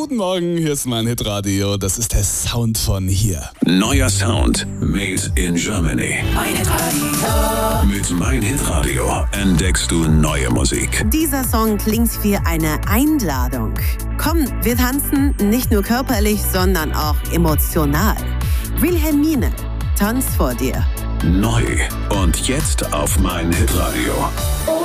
Guten Morgen, hier ist mein Hitradio. Das ist der Sound von hier. Neuer Sound made in Germany. Mein Hitradio. Mit Mein Hitradio entdeckst du neue Musik. Dieser Song klingt wie eine Einladung. Komm, wir tanzen nicht nur körperlich, sondern auch emotional. Wilhelmine, tanz vor dir. Neu und jetzt auf Mein Hitradio.